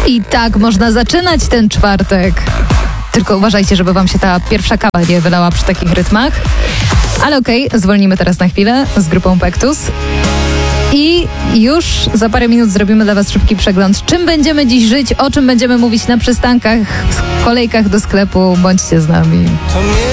I tak można zaczynać ten czwartek. Tylko uważajcie, żeby wam się ta pierwsza kawa nie wylała przy takich rytmach. Ale okej, zwolnimy teraz na chwilę z grupą Pektus. I już za parę minut zrobimy dla was szybki przegląd, czym będziemy dziś żyć, o czym będziemy mówić na przystankach, w kolejkach do sklepu. Bądźcie z nami.